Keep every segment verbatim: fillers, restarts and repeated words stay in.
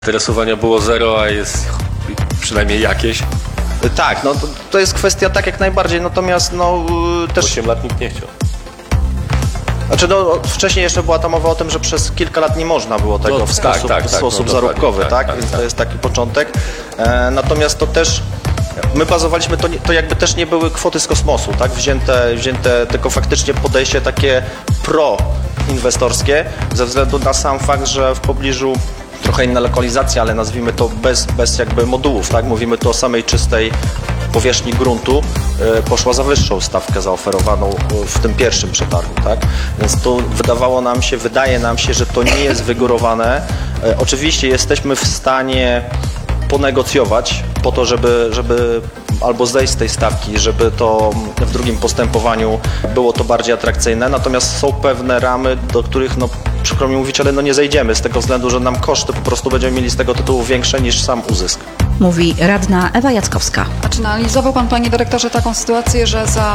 Interesowania było zero, a jest przynajmniej jakieś. Tak, no to, to jest kwestia tak jak najbardziej, natomiast no też... osiem lat nikt nie chciał. Znaczy no wcześniej jeszcze była ta mowa o tym, że przez kilka lat nie można było tego No, w tak, sposób, tak, w tak, sposób no, zarobkowy, tak, tak? tak, Więc tak. to jest taki początek. E, natomiast to też, my bazowaliśmy, to, nie, to jakby też nie były kwoty z kosmosu, tak? Wzięte, wzięte tylko faktycznie podejście takie pro-inwestorskie, ze względu na sam fakt, że w pobliżu trochę inna lokalizacja, ale nazwijmy to bez, bez jakby modułów, tak? Mówimy tu o samej czystej powierzchni gruntu, y, poszła za wyższą stawkę zaoferowaną w tym pierwszym przetargu, tak? Więc tu wydawało nam się, wydaje nam się, że to nie jest wygórowane. Y, oczywiście jesteśmy w stanie ponegocjować po to, żeby, żeby albo zejść z tej stawki, żeby to w drugim postępowaniu było to bardziej atrakcyjne, natomiast są pewne ramy, do których no przykro mi mówić, ale no nie zejdziemy z tego względu, że nam koszty po prostu będziemy mieli z tego tytułu większe niż sam uzysk. Mówi radna Ewa Jackowska. A czy analizował Pan, Panie Dyrektorze, taką sytuację, że za,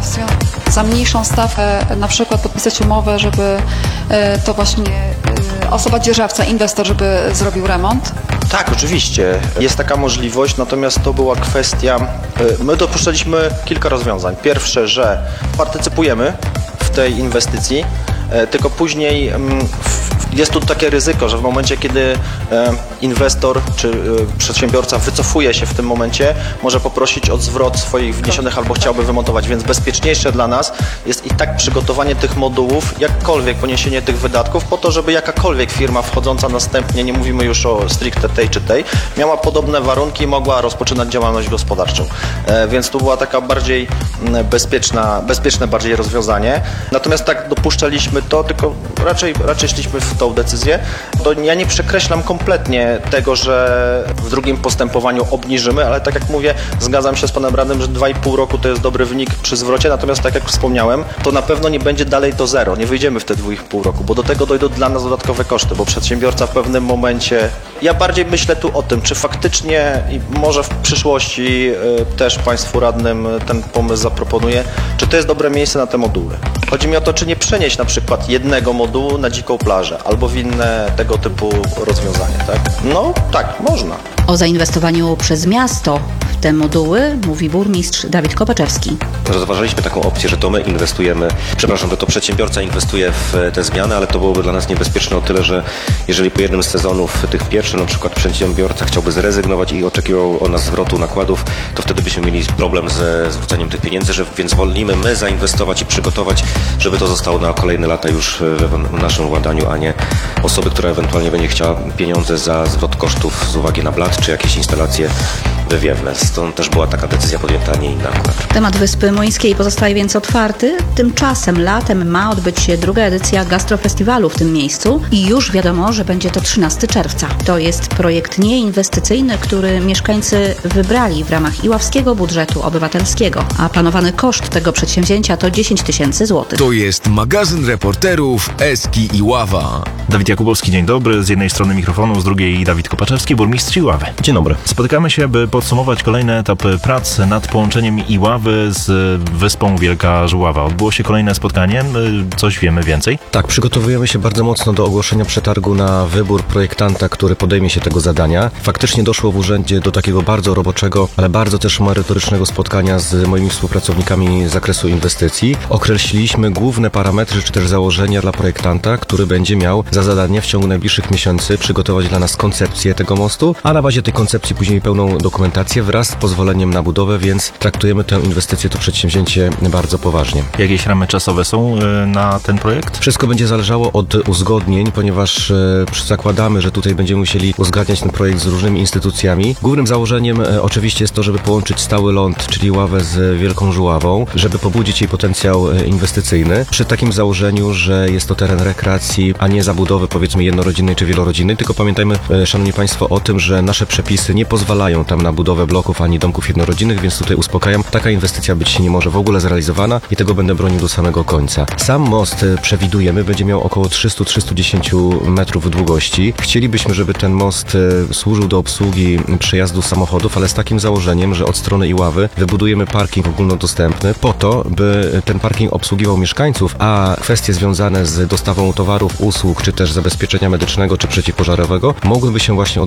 e, za mniejszą stawkę na przykład podpisać umowę, żeby e, to właśnie e, osoba dzierżawca, inwestor, żeby zrobił remont? Tak, oczywiście. Jest taka możliwość, natomiast to była kwestia... y, My dopuszczaliśmy kilka rozwiązań. Pierwsze, że partycypujemy w tej inwestycji, y, tylko później mm, w- jest tu takie ryzyko, że w momencie, kiedy e, inwestor czy e, przedsiębiorca wycofuje się w tym momencie, może poprosić o zwrot swoich wniesionych albo chciałby wymontować, więc bezpieczniejsze dla nas jest i tak przygotowanie tych modułów, jakkolwiek poniesienie tych wydatków po to, żeby jakakolwiek firma wchodząca następnie, nie mówimy już o stricte tej czy tej, miała podobne warunki i mogła rozpoczynać działalność gospodarczą. E, więc tu była taka bardziej m, bezpieczna, bezpieczne bardziej rozwiązanie. Natomiast tak dopuszczaliśmy to, tylko raczej, raczej szliśmy w tą decyzję. To ja nie przekreślam kompletnie tego, że w drugim postępowaniu obniżymy, ale tak jak mówię, zgadzam się z panem radnym, że dwa i pół roku to jest dobry wynik przy zwrocie, natomiast tak jak wspomniałem, to na pewno nie będzie dalej to zero, nie wyjdziemy w te dwa i pół roku, bo do tego dojdą dla nas dodatkowe koszty, bo przedsiębiorca w pewnym momencie, ja bardziej myślę tu o tym, czy faktycznie i może w przyszłości y, też państwu radnym ten pomysł zaproponuję, czy to jest dobre miejsce na te moduły. Chodzi mi o to, czy nie przenieść na przykład jednego modułu na dziką plażę, albo w inne tego typu rozwiązania, tak? No tak, można. O zainwestowaniu przez miasto w te moduły mówi burmistrz Dawid Kopaczewski. Rozważaliśmy taką opcję, że to my inwestujemy, przepraszam, że to przedsiębiorca inwestuje w te zmiany, ale to byłoby dla nas niebezpieczne o tyle, że jeżeli po jednym z sezonów tych pierwszych na przykład przedsiębiorca chciałby zrezygnować i oczekiwał od nas zwrotu nakładów, to wtedy byśmy mieli problem ze zwróceniem tych pieniędzy, że, więc wolimy my zainwestować i przygotować, żeby to zostało na kolejne lata już w naszym władaniu, a nie osoby, która ewentualnie będzie chciała pieniądze za zwrot kosztów z uwagi na blat czy jakieś instalacje wywiewne. Stąd też była taka decyzja podjęta, a nie inna akurat. Temat Wyspy Młyńskiej pozostaje więc otwarty. Tymczasem latem ma odbyć się druga edycja Gastrofestiwalu w tym miejscu i już wiadomo, że będzie to trzynastego czerwca. To jest projekt nieinwestycyjny, który mieszkańcy wybrali w ramach iławskiego budżetu obywatelskiego, a planowany koszt tego przedsięwzięcia to dziesięć tysięcy złotych. To jest magazyn reporterów Eski Iława. Dawid Jakubowski, dzień dobry. Z jednej strony mikrofonu, z drugiej Dawid Kopaczewski, burmistrz Iławy. Dzień dobry. Spotykamy się, by podsumować kolejny etap prac nad połączeniem Iławy z Wyspą Wielka Żuława. Odbyło się kolejne spotkanie. Coś wiemy więcej? Tak, przygotowujemy się bardzo mocno do ogłoszenia przetargu na wybór projektanta, który podejmie się tego zadania. Faktycznie doszło w urzędzie do takiego bardzo roboczego, ale bardzo też merytorycznego spotkania z moimi współpracownikami z zakresu inwestycji. Określiliśmy główne parametry, czy też założenia dla projektanta, który będzie miał za zadanie w ciągu najbliższych miesięcy przygotować dla nas koncepcję tego mostu, a na bazie tej koncepcji później pełną dokumentację wraz z pozwoleniem na budowę, więc traktujemy tę inwestycję, to przedsięwzięcie bardzo poważnie. Jakieś ramy czasowe są y, na ten projekt? Wszystko będzie zależało od uzgodnień, ponieważ e, zakładamy, że tutaj będziemy musieli uzgadniać ten projekt z różnymi instytucjami. Głównym założeniem e, oczywiście jest to, żeby połączyć stały ląd, czyli Iławę z Wielką Żuławą, żeby pobudzić jej potencjał e, inwestycyjny. Przy takim założeniu, że jest to teren rekreacji, a nie zabudowy powiedzmy jednorodzinnej czy wielorodzinnej, tylko pamiętajmy, e, szanowni państwo, o tym, że nasze przepisy nie pozwalają tam na budowę bloków ani domków jednorodzinnych, więc tutaj uspokajam, taka inwestycja być nie może w ogóle zrealizowana i tego będę bronił do samego końca. Sam most e, przewidujemy, będzie miał około trzysta do trzystu dziesięciu metrów długości. Chcielibyśmy, żeby ten most e, służył do obsługi przejazdu samochodów, ale z takim założeniem, że od strony Iławy wybudujemy parking ogólnodostępny po to, by ten parking obsługiwał mieszkańców, a kwestie związane z dostawą towarów, usług, czy też zabezpieczenia medycznego, czy przeciwpożarowego mogłyby się właśnie